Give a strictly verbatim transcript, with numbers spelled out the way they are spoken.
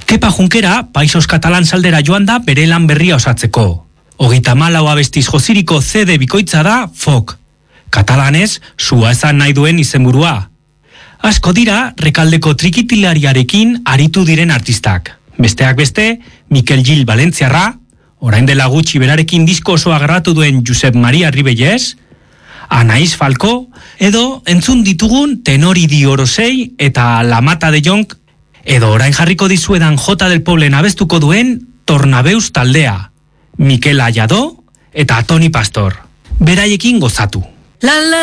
Kepa Junkera, Paisos Katalan saldera joan da bere lan berria osatzeko. Hogeita malau abestiz joziriko C D bikoitza da Folk. Katalanez, sua esan nahi duen izenburua. Asko dira, Rekaldeko trikitilariarekin aritu diren artistak. Besteak beste, Mikel Gil Valentziarra, orain dela gutxi berarekin disko osoa grabatu duen Josep Maria Ribelles, Anaiz Falko, edo entzun ditugun Tenoridi Orosei eta La Mata de Jonk, edo orain jarriko dizuedan Jota del Poblen abestuko duen Tornabeus taldea, Mikel Ayado eta Toni Pastor. Beraiekin gozatu. La, la.